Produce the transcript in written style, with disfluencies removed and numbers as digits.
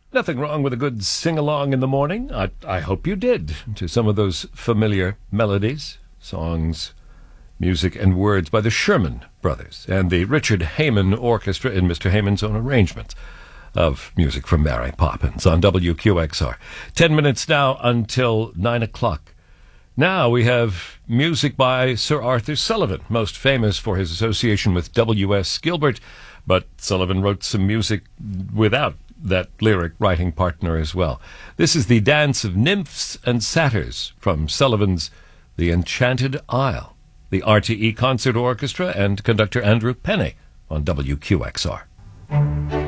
Nothing wrong with a good sing-along in the morning. I hope you did, to some of those familiar melodies, songs, music, and words by the Sherman Brothers and the Richard Heyman Orchestra in Mr. Heyman's own arrangements of music from Mary Poppins on WQXR. 10 minutes now until 9 o'clock. Now we have music by Sir Arthur Sullivan, most famous for his association with W.S. Gilbert, but Sullivan wrote some music without that lyric writing partner as well. This is the Dance of Nymphs and Satyrs from Sullivan's The Enchanted Isle. The RTE Concert Orchestra and conductor Andrew Penney on WQXR.